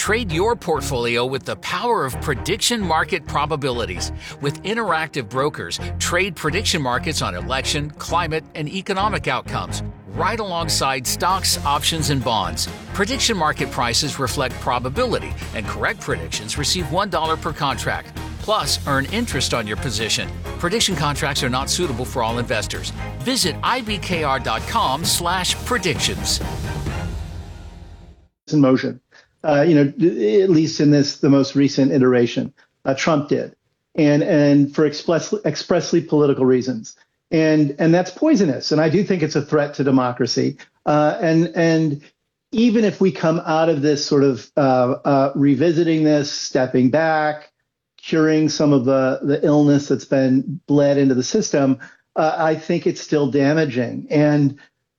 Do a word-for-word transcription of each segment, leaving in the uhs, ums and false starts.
Trade your portfolio with the power of prediction market probabilities. With Interactive Brokers, trade prediction markets on election, climate, and economic outcomes, right alongside stocks, options, and bonds. Prediction market prices reflect probability, and correct predictions receive one dollar per contract. Plus, earn interest on your position. Prediction contracts are not suitable for all investors. Visit ibkr.com slash predictions. In motion, uh, you know, at least in this, the most recent iteration, uh, Trump did, and and for express, expressly political reasons, and and that's poisonous. And I do think it's a threat to democracy. Uh, and and even if we come out of this sort of uh, uh, revisiting this, stepping back, curing some of the, the illness that's been bled into the system, uh, I think it's still damaging. And,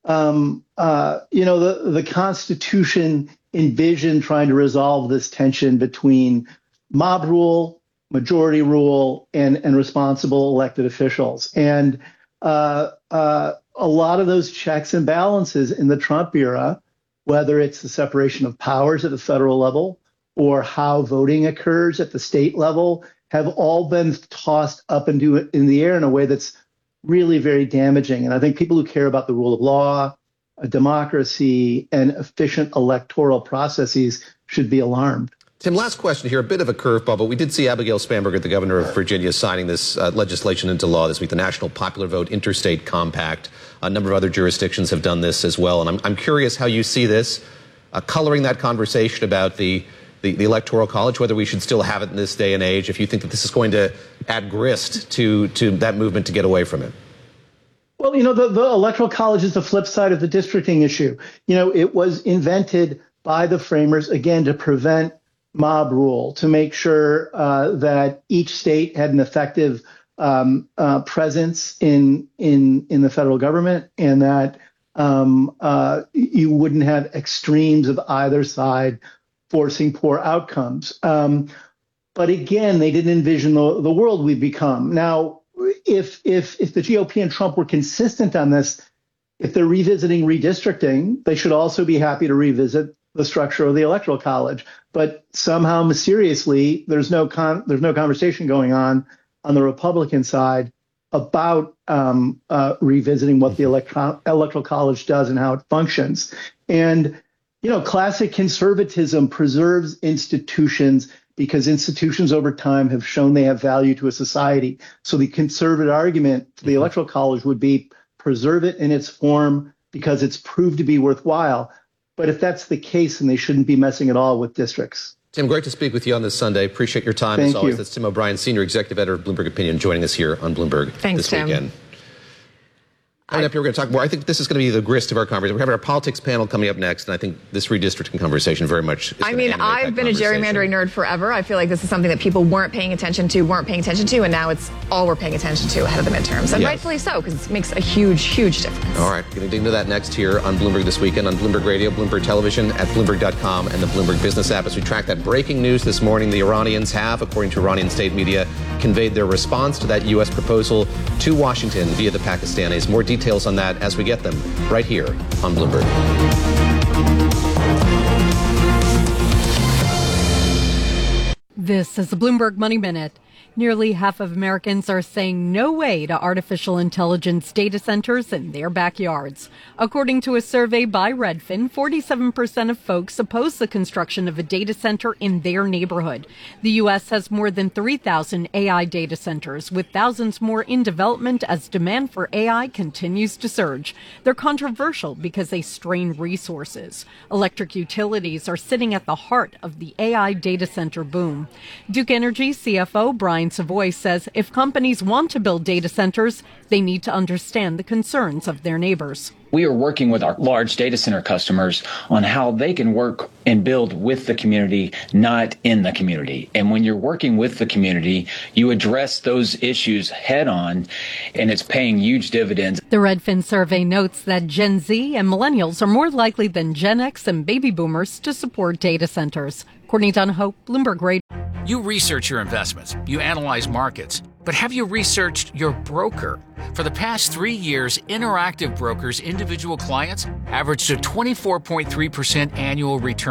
um, uh, you know, the, the Constitution envisioned trying to resolve this tension between mob rule, majority rule, and, and responsible elected officials. And uh, uh, a lot of those checks and balances in the Trump era, whether it's the separation of powers at the federal level, or how voting occurs at the state level, have all been tossed up into in the air in a way that's really very damaging. And I think people who care about the rule of law, a democracy, and efficient electoral processes should be alarmed. Tim, last question here, a bit of a curveball, but we did see Abigail Spanberger, the governor of Virginia, signing this uh, legislation into law this week, the National Popular Vote Interstate Compact. A number of other jurisdictions have done this as well. And I'm, I'm curious how you see this, uh, coloring that conversation about the The, the Electoral College, whether we should still have it in this day and age, if you think that this is going to add grist to, to that movement to get away from it. Well, you know, the, the Electoral College is the flip side of the districting issue. You know, it was invented by the framers, again, to prevent mob rule, to make sure uh, that each state had an effective um, uh, presence in, in, in the federal government, and that um, uh, you wouldn't have extremes of either side forcing poor outcomes. Um, but again, they didn't envision the, the world we've become. Now, if if if the G O P and Trump were consistent on this, if they're revisiting redistricting, they should also be happy to revisit the structure of the Electoral College. But somehow, mysteriously, there's no con- there's no conversation going on on the Republican side about um, uh, revisiting what the electro- Electoral College does and how it functions. And you know, classic conservatism preserves institutions because institutions over time have shown they have value to a society. So the conservative argument for the Electoral College would be preserve it in its form because it's proved to be worthwhile. But if that's the case, then they shouldn't be messing at all with districts. Tim, great to speak with you on this Sunday. Appreciate your time. Thank as always. you. That's Tim O'Brien, Senior Executive Editor of Bloomberg Opinion, joining us here on Bloomberg Thanks, this Tim. weekend. Coming up here, we're going to talk more. I think this is going to be the grist of our conversation. We're having our politics panel coming up next, and I think this redistricting conversation very much is I mean, I've been a gerrymandering nerd forever. I feel like this is something that people weren't paying attention to, weren't paying attention to, and now it's all we're paying attention to ahead of the midterms. And Yes. rightfully so, because it makes a huge, huge difference. All right, going to dig into that next here on Bloomberg This Weekend, on Bloomberg Radio, Bloomberg Television, at Bloomberg dot com, and the Bloomberg Business app. As we track that breaking news this morning, the Iranians have, according to Iranian state media, conveyed their response to that U S proposal to Washington via the Pakistanis. More details on that as we get them right here on Bloomberg. This is the Bloomberg Money Minute. Nearly half of Americans are saying no way to artificial intelligence data centers in their backyards. According to a survey by Redfin, forty-seven percent of folks oppose the construction of a data center in their neighborhood. The U S has more than three thousand A I data centers, with thousands more in development as demand for A I continues to surge. They're controversial because they strain resources. Electric utilities are sitting at the heart of the A I data center boom. Duke Energy C F O Brian Savoy says if companies want to build data centers, they need to understand the concerns of their neighbors. We are working with our large data center customers on how they can work and build with the community, not in the community. And when you're working with the community, you address those issues head on, and it's paying huge dividends. The Redfin survey notes that Gen Z and millennials are more likely than Gen X and baby boomers to support data centers. Courtney Dunhope, Bloomberg Radio. You research your investments, you analyze markets, but have you researched your broker? For the past three years, Interactive Brokers' individual clients averaged a twenty-four point three percent annual return.